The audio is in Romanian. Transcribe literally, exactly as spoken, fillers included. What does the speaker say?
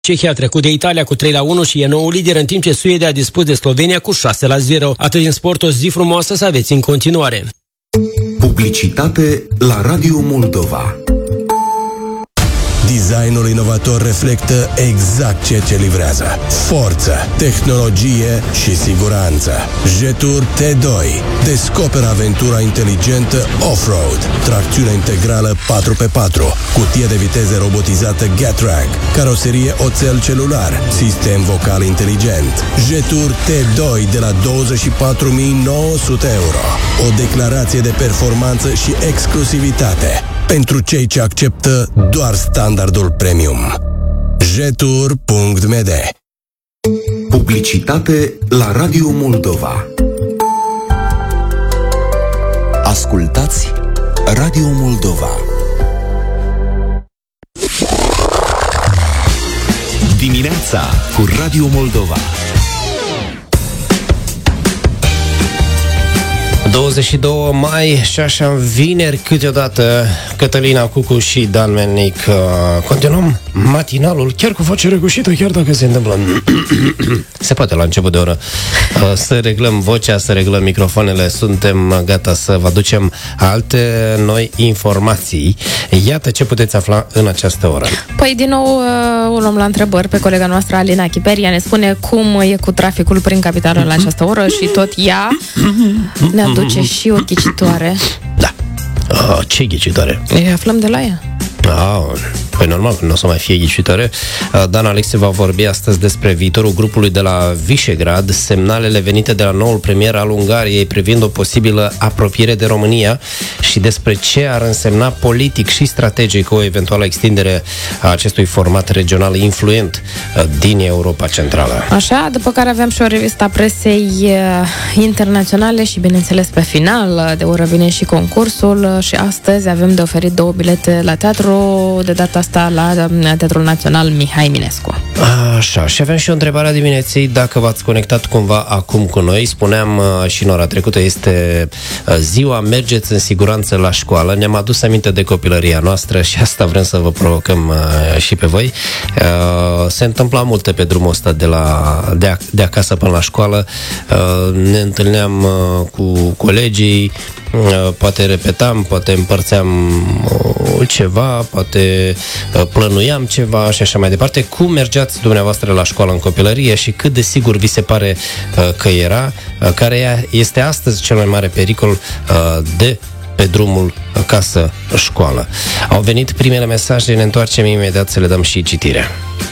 Cehia a trecut de Italia cu trei la unu și e noul lider, în timp ce Suedia a dispus de Slovenia cu șase la zero. Atât din sport, o zi frumoasă să aveți în continuare. Publicitate la Radio Moldova. Designul inovator reflectă exact ceea ce livrează: forță, tehnologie și siguranță. Jetur T doi. Descoperă aventura inteligentă off-road, tracțiune integrală patru pe patru, cutie de viteze robotizată Getrag, caroserie oțel celular, sistem vocal inteligent. Jetur T doi de la douăzeci și patru mii nouă sute euro. O declarație de performanță și exclusivitate pentru cei ce acceptă doar standardul premium. jetur punct m d. Publicitate la Radio Moldova. Ascultați Radio Moldova. Dimineața cu Radio Moldova. douăzeci și doi mai și așa vineri câteodată Cătălina Cucu și Dan Melnic. Continuăm matinalul chiar cu voce răgușită, chiar dacă se întâmplă se poate la început de oră să reglăm vocea, să reglăm microfoanele. Suntem gata să vă aducem alte noi informații. Iată ce puteți afla în această oră. Păi din nou o luăm la întrebări pe colega noastră Alina Chiperia. Ne spune cum e cu traficul prin capitală la această oră și tot ea ne aduce și o ghicitoare. Da. Oh, ce ghicitoare? E, aflăm de la ea. Oh, păi normal, nu o să mai fie ghicitoare. Dan Alexe va vorbi astăzi despre viitorul grupului de la Visegrad, semnalele venite de la noul premier al Ungariei privind o posibilă apropiere de România și despre ce ar însemna politic și strategic o eventuală extindere a acestui format regional influent din Europa Centrală. Așa, după care avem și o revistă a presei internaționale și, bineînțeles, pe final de oră vine și concursul și astăzi avem de oferit două bilete la teatru, de data asta la Teatrul Național Mihai Eminescu. Așa, și avem și o întrebare a dimineții, dacă v-ați conectat cumva acum cu noi. Spuneam și în ora trecută, este ziua Mergeți în siguranță la școală. Ne-am adus aminte de copilăria noastră și asta vrem să vă provocăm și pe voi. Se întâmpla multe pe drumul ăsta de, la, de, a, de acasă până la școală. Ne întâlneam cu colegii, poate repetam, poate împărțeam ceva, poate plănuiam ceva și așa mai departe. Cum mergeați dumneavoastră la școală în copilărie și cât de sigur vi se pare că era? Care este astăzi cel mai mare pericol de pe drumul acasă-școală? Au venit primele mesaje, ne întoarcem imediat să le dăm și citire.